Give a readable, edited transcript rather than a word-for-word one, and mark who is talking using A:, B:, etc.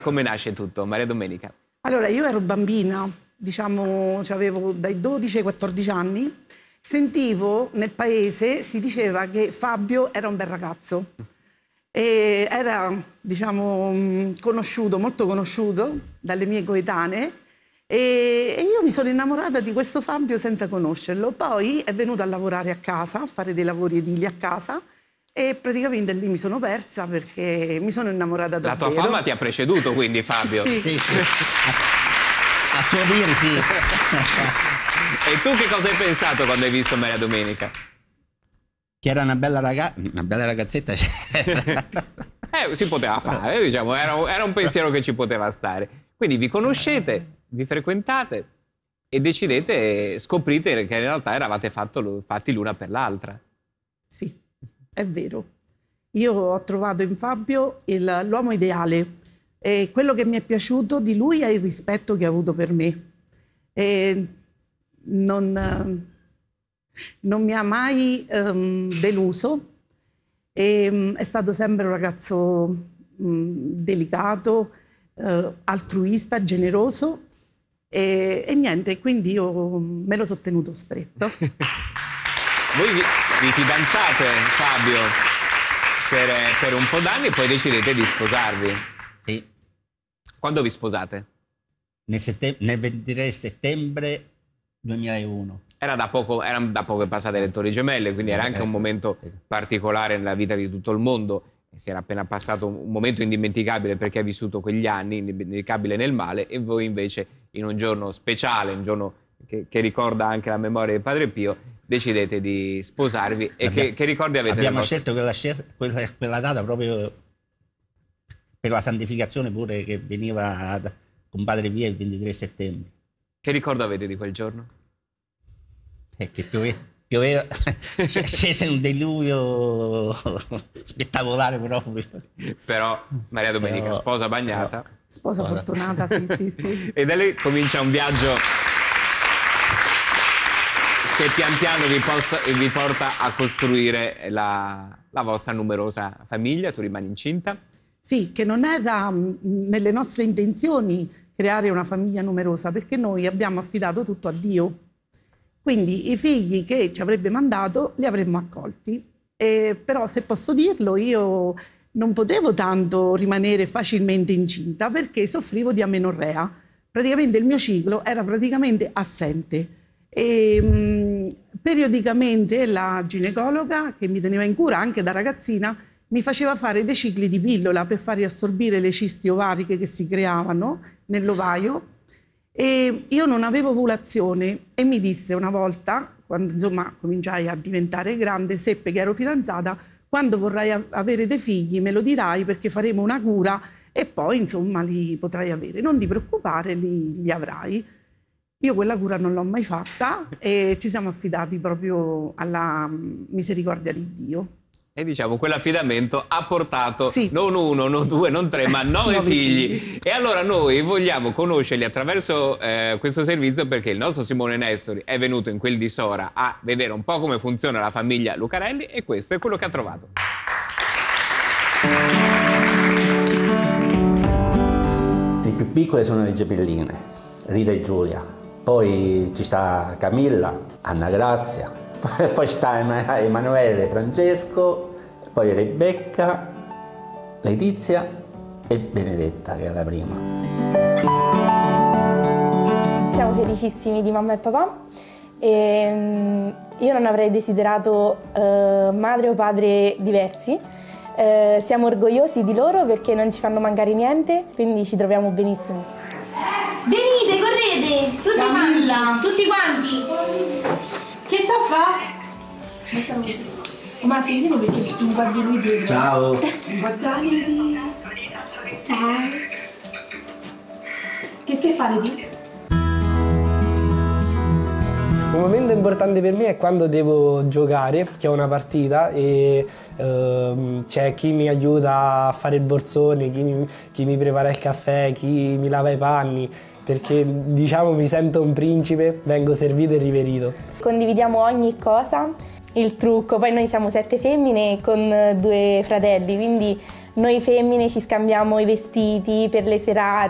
A: Come nasce tutto, Maria Domenica?
B: Allora, io ero bambina, diciamo, avevo dai 12 ai 14 anni. Sentivo nel paese, si diceva che Fabio era un bel ragazzo. E era, diciamo, conosciuto, molto conosciuto dalle mie coetanee. E io mi sono innamorata di questo Fabio senza conoscerlo. Poi è venuto a lavorare a casa, a fare dei lavori edili a casa. E praticamente lì mi sono persa perché mi sono innamorata davvero.
A: La tua fama ti ha preceduto quindi, Fabio?
B: Sì.
C: Sì, sì. A suo dire, sì.
A: E tu che cosa hai pensato quando hai visto Maria Domenica?
C: Che era una bella ragazzetta.
A: Si poteva fare, diciamo, era un pensiero che ci poteva stare. Quindi vi conoscete, vi frequentate e decidete, scoprite che in realtà eravate fatti l'una per l'altra.
B: Sì, è vero. Io ho trovato in Fabio l'uomo ideale e quello che mi è piaciuto di lui è il rispetto che ha avuto per me. E non mi ha mai deluso e è stato sempre un ragazzo delicato, altruista, generoso e niente, quindi io me lo sono tenuto stretto.
A: Voi vi fidanzate, Fabio, per un po' d'anni e poi decidete di sposarvi.
C: Sì.
A: Quando vi sposate?
C: Nel 23 settembre 2001.
A: Era da poco che passate le Torri Gemelle, quindi era anche un momento particolare nella vita di tutto il mondo. Si era appena passato un momento indimenticabile perché ha vissuto quegli anni, indimenticabile nel male, e voi invece in un giorno speciale, un giorno che ricorda anche la memoria di Padre Pio, decidete di sposarvi. E che ricordi avete?
C: Abbiamo scelto quella data proprio per la santificazione pure che veniva con Padre Pio il 23 settembre.
A: Che ricordo avete di quel giorno?
C: Che pioveva, scese un diluvio spettacolare proprio.
A: Però Maria Domenica, sposa bagnata.
B: Sposa fortunata, sì.
A: E da lì comincia un viaggio che pian piano vi porta a costruire la vostra numerosa famiglia. Tu rimani incinta.
B: Sì, che non era nelle nostre intenzioni creare una famiglia numerosa, perché noi abbiamo affidato tutto a Dio. Quindi i figli che ci avrebbe mandato li avremmo accolti. Però, se posso dirlo, io non potevo tanto rimanere facilmente incinta perché soffrivo di amenorrea. Praticamente il mio ciclo era praticamente assente. Periodicamente la ginecologa, che mi teneva in cura anche da ragazzina, mi faceva fare dei cicli di pillola per far riassorbire le cisti ovariche che si creavano nell'ovaio. E io non avevo ovulazione e mi disse una volta, quando insomma cominciai a diventare grande, seppe che ero fidanzata, quando vorrai avere dei figli me lo dirai perché faremo una cura e poi insomma li potrai avere. Non ti preoccupare, li avrai. Io quella cura non l'ho mai fatta e ci siamo affidati proprio alla misericordia di Dio.
A: E diciamo, quell'affidamento ha portato non 1, non 2, non 3, ma 9 figli. E allora noi vogliamo conoscerli attraverso questo servizio, perché il nostro Simone Nestori è venuto in quel di Sora a vedere un po' come funziona la famiglia Lucarelli e questo è quello che ha trovato.
D: Le più piccole sono le gemelline, Rita e Giulia. Poi ci sta Camilla, Anna Grazia. Poi sta Emanuele, Francesco, poi Rebecca, Letizia e Benedetta, che è la prima.
E: Siamo felicissimi di mamma e papà. Io non avrei desiderato madre o padre diversi. Siamo orgogliosi di loro perché non ci fanno mancare niente, quindi ci troviamo benissimo.
F: Venite, correte! Tutti quanti! Che sto a fare? Ma attendino perché tu guardi lui dietro.
D: Ciao!
F: Ciao! Che stai fare lì?
G: Un momento importante per me è quando devo giocare, che ho una partita e c'è chi mi aiuta a fare il borsone, chi mi prepara il caffè, chi mi lava i panni, perché diciamo mi sento un principe, vengo servito e riverito.
E: Condividiamo ogni cosa, il trucco, poi noi siamo 7 femmine con 2 fratelli, quindi Noi femmine ci scambiamo i vestiti per le serate.